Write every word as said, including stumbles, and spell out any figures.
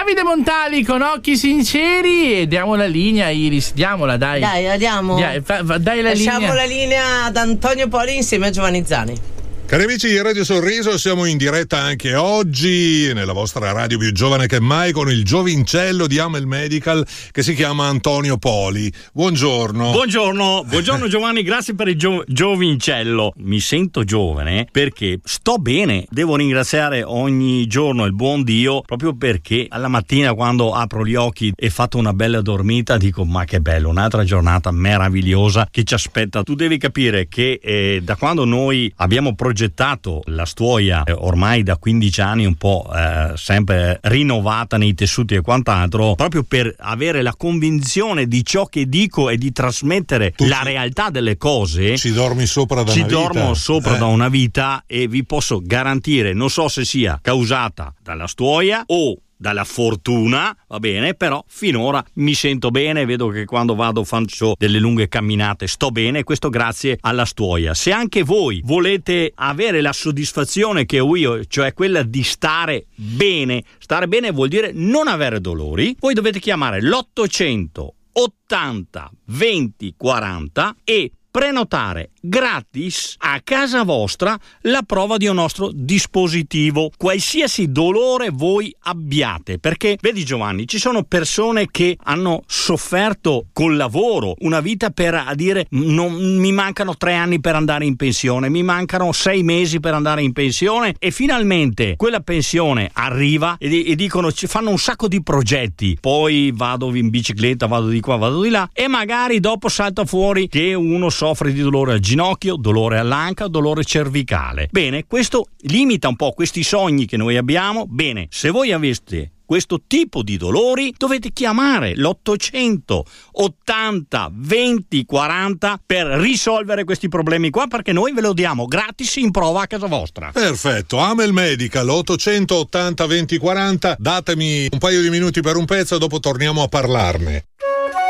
Davide Montali con Occhi Sinceri e diamo la linea, Iris, diamola, dai. Dai, la diamo. Dai, fa, fa, dai la Lasciamo linea. la linea ad Antonio Poli insieme a Giovanni Zani. Cari amici di Radio Sorriso, siamo in diretta anche oggi nella vostra radio più giovane che mai con il giovincello di Amel Medical che si chiama Antonio Poli. Buongiorno. Buongiorno, buongiorno Giovanni, grazie per il gio- giovincello. Mi sento giovane perché sto bene. Devo ringraziare ogni giorno il buon Dio proprio perché alla mattina quando apro gli occhi e fatto una bella dormita dico ma che bello, un'altra giornata meravigliosa che ci aspetta. Tu devi capire che eh, da quando noi abbiamo progettato la Stuoia eh, ormai da quindici anni un po' eh, sempre rinnovata nei tessuti e quant'altro, proprio per avere la convinzione di ciò che dico e di trasmettere tu la ci, realtà delle cose. Ci dormi sopra da ci una vita. Ci dormo sopra eh. da una vita e vi posso garantire, non so se sia causata dalla Stuoia o dalla fortuna, va bene, però finora mi sento bene, vedo che quando vado faccio delle lunghe camminate, sto bene, questo grazie alla Stuoia. Se anche voi volete avere la soddisfazione che ho io, cioè quella di stare bene, stare bene vuol dire non avere dolori, voi dovete chiamare l'ottocento ottanta venti quaranta e prenotare gratis a casa vostra la prova di un nostro dispositivo, qualsiasi dolore voi abbiate, perché vedi Giovanni, ci sono persone che hanno sofferto col lavoro una vita per a dire non, mi mancano tre anni per andare in pensione, mi mancano sei mesi per andare in pensione e finalmente quella pensione arriva e, e dicono ci fanno un sacco di progetti, poi vado in bicicletta, vado di qua, vado di là e magari dopo salta fuori che uno soffre di dolore al ginocchio, dolore all'anca, dolore cervicale. Bene, questo limita un po' questi sogni che noi abbiamo. Bene, se voi aveste questo tipo di dolori dovete chiamare l'ottocento ottanta venti quaranta per risolvere questi problemi qua, perché noi ve lo diamo gratis in prova a casa vostra. Perfetto, Amel Medical ottocento ottanta venti quaranta, datemi un paio di minuti per un pezzo e dopo torniamo a parlarne.